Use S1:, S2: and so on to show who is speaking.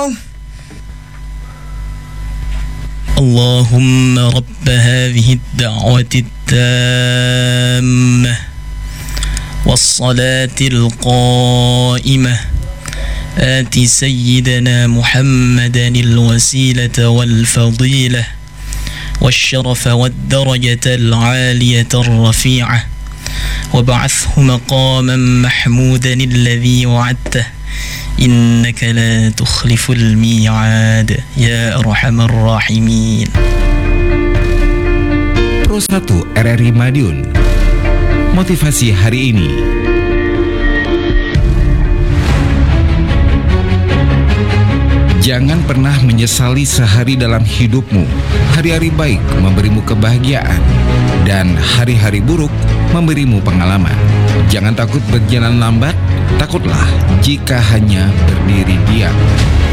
S1: dong.
S2: Allahumma rabb hadhihi ad-da'wati at-tammah was-salati al-qa'imah آتِ سيدنا محمدا الوسيلة والفضيلة والشرف والدرجة العالية الرفيعة وابعثه مقاما محمودا الذي وعدته إنك لا تخلف الميعاد يا أرحم الراحمين.
S3: Pro 1 RRI Madiun. Motivasi hari ini. Jangan pernah menyesali sehari dalam hidupmu. Hari-hari baik memberimu kebahagiaan, dan hari-hari buruk memberimu pengalaman. Jangan takut berjalan lambat, takutlah jika hanya berdiri diam.